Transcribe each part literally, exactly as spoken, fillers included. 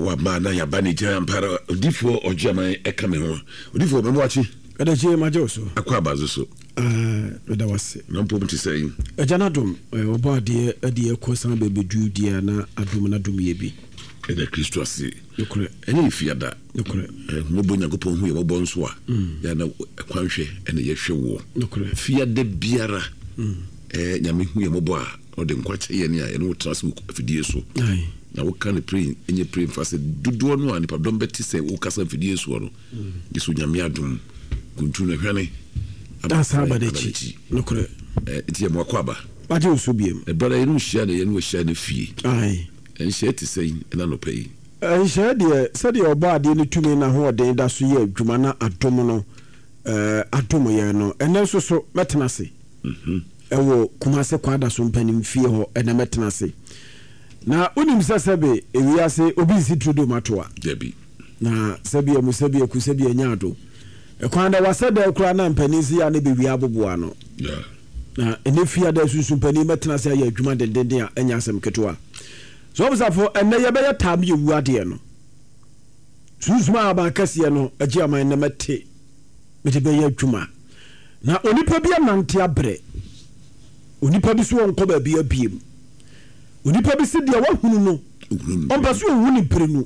wa ma na ya ba ni gya ampara odifo ojaman e ka me ho odifo me moachi kada je ma je so akwa abazo so eh da wase no problem to say e jana dum obo ade ade ko san bebedu dia na adum na dum ye bi e da Kristo ase yokure ene fiada yokure mo bo nyagopon hu ye bo nso a ya na kwanhwe ene ye hwe wo yokure fiada biara eh nyame hu ye mo bo a ode nkwache ye ne a ene wo transfer afidie so ai na wo kan pray enye pray fast dodo no ani pa dom beti se wo kasa afidie so no yeso nyame adum kuntu na hwane da saba de chi nokure eh tie mo akwaba ba je so biem e brother yenu hia de yenu hia de fie ai en hia ti sei na no pay en hia de se de obo ade ne tumi na ho de da so ye adwuma na adom no eh adom ye no enen so so metena se mhm ewo kuma se kwada so mpanim fie ho ena metena se na unim sasebe ewiase obi si trudo matoa debi na sebi emu sebi eku sebi enyado e kwanda wasada ekura na mpanisi ya ne bewi aboboa no yeah na ene fia da susu mpani metena se ya adwuma dendenden a enya asem ketewa so obsafo enne ye be ya tam ye wuade no susuma aba kase no agi aman na mete mete be ya adwuma na onipa bia nante abre onipa bi so wonko ba bia biem onipa bi se dia wahunu no omba so ohuni prenu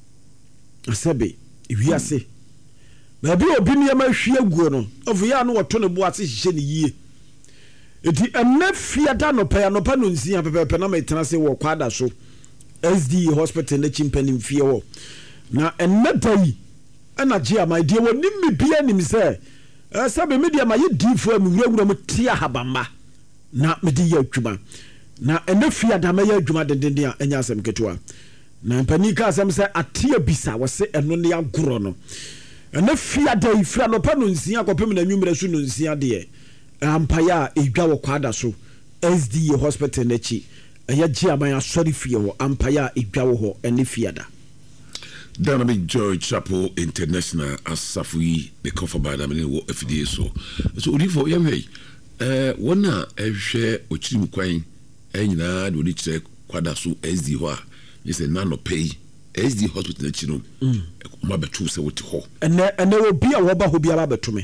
asebe iwiase ba bi obi ne ma hwie aguo no ofu ya no woto ne bo ase hye ne yie eti enne fiada no pa ya no pa no nsia pepepe na metena se wo kwada so S D hospital na chimpani fie wo na enne dai ana gia my dear woni me bia nim se sabe me dia ma ye difo am wurawura mo tia habamba na me di ya adwuma na enne fiada ma ya adwuma dendenden a enya asem ketewa na mpani ka asem se atia bisa wo se eno ne agoro no enne fiada ifra no pa no nsia kopem na nwumre so no nsia de ampaya edwa wo kwada so S D hospital na chi eya gia man asori fie ho ampaya edwa wo ho ene fiada Dynamic Joy Chapel International asafui the cover by the wo afidie so so odifo ye hwei eh wona ehwe ochirim kwan enyina de odi kire kwada so S D ho a yese na no pay S D hospital na chi no ma betu se wote ho ene ene obi a wo ba ho biara betume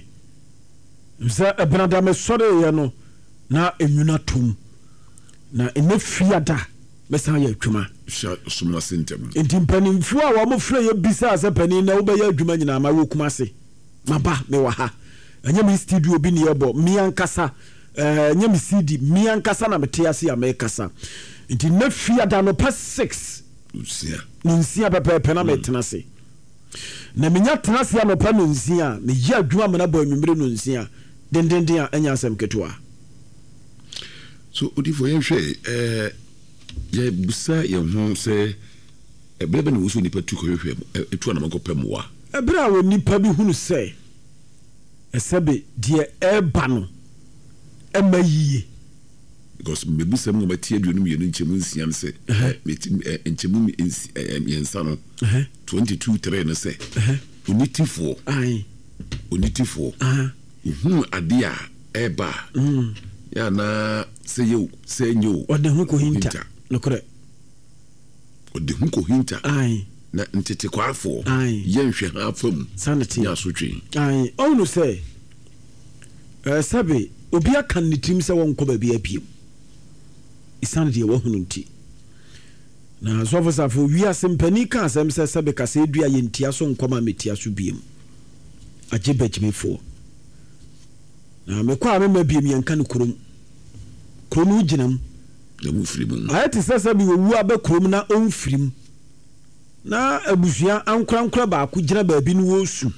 mza ebrada me sore ye no na enwuna tum na ene fiada mesa ya adwuma sha sumna sentem enti mpanimfu a wo mo frɛ ye bisa ase pani na wo ba ya adwuma nyina ma wo kuma se maba me wa ha anya me studio bi ne yebo mi ankasa eh anya me C D mi ankasa na mete ase ya me kasa enti na fiada no pa six usia nsia pepe na metena se na menya tena se no pa no nsia me ya adwuma me na ba anwumre no nsia dendenden a anya asem ketewa so odifo ye hwe eh ye busa ye hu se ebrebe ne wusu nipa tu ko hwehwe etu na manko pemwa ebre a woni pa bi hunu se esebe de eba no emayiye because me busa mu matie aduonu me no nchemu nsia se nchemu yensa no twenty-two three no se unitifo ai unitifo ah hu ade a eba mm ya na se yo se nyo ode hu ko hinta nokore ode hu ko hinta ai na ntete kwafo ye nhwe ha fam sanity ya so twen ai onu se eh sabe obi aka ne tim se won ko ba bia piem isanity e wahunu nti na so for safo wi asempani ka asem se sabe ka se dua ye ntia so nkoma metia so biem agye bajimefo na me kwa me mabiem ye nka ne kurom kurom ginam na mu firim ayati sasa bi wu aba kurom na on firim na abusua ankura ankura ba ko gina ba bi no wo su